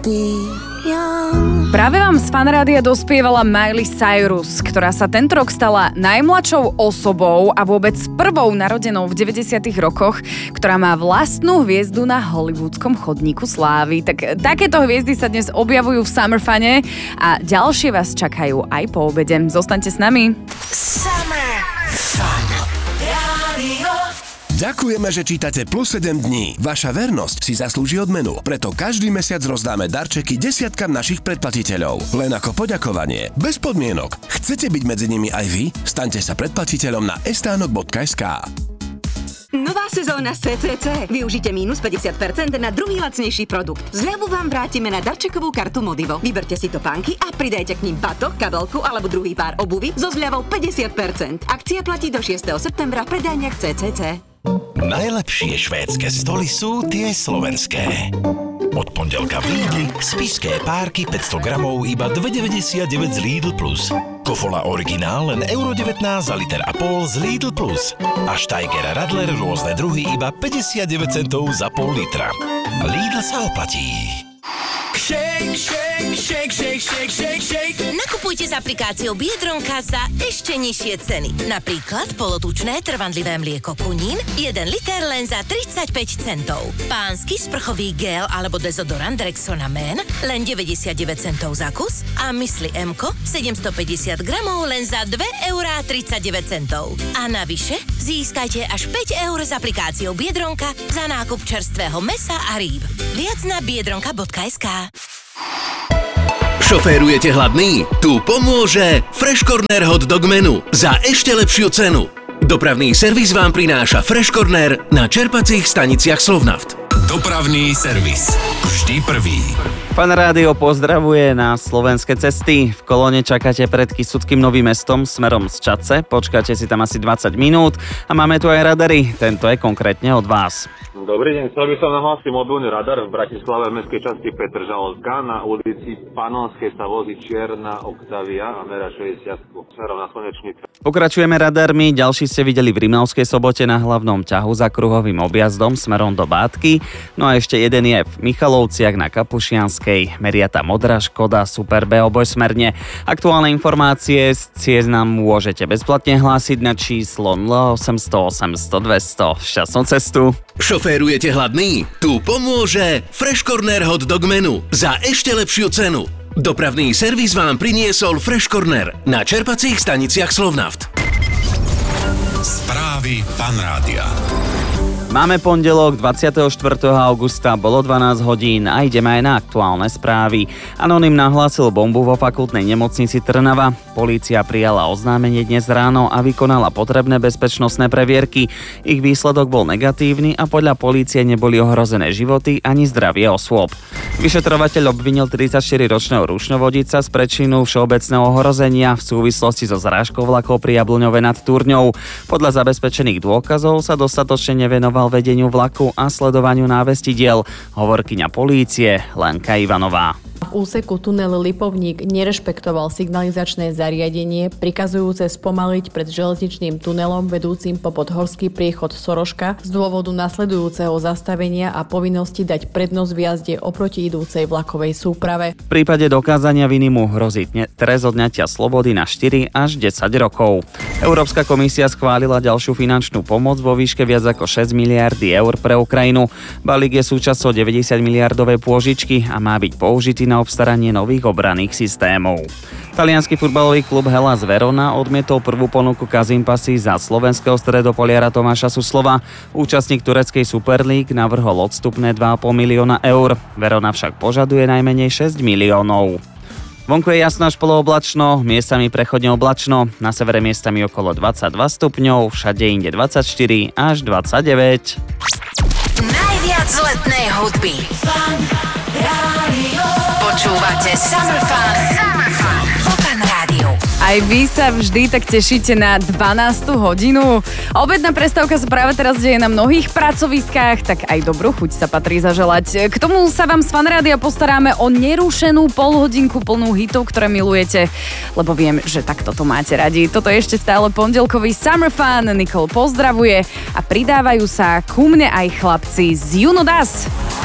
Práve vám z Fanrádia dospievala Miley Cyrus, ktorá sa tento rok stala najmladšou osobou a vôbec prvou narodenou v 90. rokoch, ktorá má vlastnú hviezdu na hollywoodskom chodníku slávy. Tak takéto hviezdy sa dnes objavujú v Summer Fune a ďalšie vás čakajú aj po obede. Zostaňte s nami. Summer Fun Radio. Ďakujeme, že čítate Plus 7 dní. Vaša vernosť si zaslúži odmenu. Preto každý mesiac rozdáme darčeky desiatkam našich predplatiteľov. Len ako poďakovanie. Bez podmienok. Chcete byť medzi nimi aj vy? Staňte sa predplatiteľom na estánok.sk. Nová sezóna CCC. Využite minus 50% na druhý lacnejší produkt. Zľavu vám vrátime na darčekovú kartu Modivo. Vyberte si topánky a pridajte k nim batoh, kabelku alebo druhý pár obuvy so zľavou 50%. Akcia platí do 6. septembra v predajniach CCC. Najlepšie švédske stoly sú tie slovenské. Od pondelka v Lidli spišské párky 500 gramov iba 2,99 z Lidl Plus. Kofola originál len €19 za liter a pol z Lidl Plus. A Steiger Radler rôzne druhy iba 59 centov za pol litra. Lidl sa oplatí. Shake, shake, shake, shake, shake, shake, shake. Nakupujte s aplikáciou Biedronka za ešte nižšie ceny. Napríklad polotučné trvanlivé mlieko Kunín 1 liter len za 35 centov. Pánsky sprchový gel alebo dezodorant Rexona Men len 99 centov za kus a mysli Mko 750 gramov len za 2,39 €. A navyše získajte až 5 € z aplikáciou Biedronka za nákup čerstvého mesa a rýb. Viac na biedronka.sk. Šoférujete hladný? Tu pomôže Fresh Corner Hot Dog Menu za ešte lepšiu cenu. Dopravný servis vám prináša Fresh Corner na čerpacích staniciach Slovnaft. Dopravný servis. Vždy prvý. Fan Rádio pozdravuje na slovenské cesty. V kolóne čakáte pred Kysuckým Novým Mestom smerom z Čadce. Počkáte si tam asi 20 minút a máme tu aj radary. Tento je konkrétne od vás. Dobrý deň, chcel by som nahlásiť mobilný radar v Bratislave v mestskej časti Petržalka. Na ulici Panonskej sa vozí čierna Octavia a mera 60 smerom na Slnečnicu. Pokračujeme radarmi. Ďalší ste videli v Rimavskej Sobote na hlavnom ťahu za kruhovým objazdom smerom do Bátky. No a ešte jeden je v Michalovciach na Kapušianskej. Meria tam modrá Škoda Super B obojsmerne. Aktuálne informácie z ciest nám môžete bezplatne hlásiť na číslo 0800 800 200. Šťastnú cestu. Šoférujete hladný? Tu pomôže Fresh Corner Hot Dog Menu za ešte lepšiu cenu. Dopravný servis vám priniesol Fresh Corner na čerpacích staniciach Slovnaft. Správy Fan Rádia. Máme pondelok 24. augusta, bolo 12 hodín a ideme aj na aktuálne správy. Anonym nahlásil bombu vo fakultnej nemocnici Trnava. Polícia prijala oznámenie dnes ráno a vykonala potrebné bezpečnostné previerky. Ich výsledok bol negatívny a podľa polície neboli ohrozené životy ani zdravie osôb. Vyšetrovateľ obvinil 34-ročného rušňovodica z prečinu všeobecného ohrozenia v súvislosti so zrážkou vlakov pri Jabloňove nad Turňou. Podľa zabezpečených dôkazov sa dostatočne nevenoval vedeniu vlaku a sledovaniu návestidiel. Hovorkyňa polície Lenka Ivanová. V úseku tunel Lipovník nerešpektoval signalizačné zariadenie prikazujúce spomaliť pred železničným tunelom vedúcim po podhorský priechod Soroška z dôvodu nasledujúceho zastavenia a povinnosti dať prednosť v jazde oproti idúcej vlakovej súprave. V prípade dokázania viny mu hrozí trest odňatia slobody na 4 až 10 rokov. Európska komisia schválila ďalšiu finančnú pomoc vo výške viac ako 6 miliardy eur pre Ukrajinu. Balík je súčasťou 90 miliardovej pôžičky a má byť použitý na obstaranie nových obranných systémov. Taliansky futbalový klub Hellas Verona odmietol prvú ponuku Kazimpasy za slovenského stredopoliara Tomáša Suslova. Účastník tureckej Super League navrhol odstupné 2,5 milióna eur. Verona však požaduje najmenej 6 miliónov. Vonku je jasno až polooblačno, miestami prechodne oblačno, na severe miestami okolo 22 stupňov, všade inde 24 až 29. Najviac letnej hudby. Fan Rádio. Počúvate Summer Fun. Fan Rádio. Aj vy sa vždy tak tešíte na 12. hodinu. Obedná prestávka sa práve teraz deje na mnohých pracoviskách, tak aj dobrú chuť sa patrí zaželať. K tomu sa vám z Fan Rádia postaráme o nerušenú polhodinku plnú hitov, ktoré milujete, lebo viem, že takto to máte radi. Toto je ešte stále pondelkový Summer Fun. Nicole pozdravuje a pridávajú sa ku mne aj chlapci z You Know Das.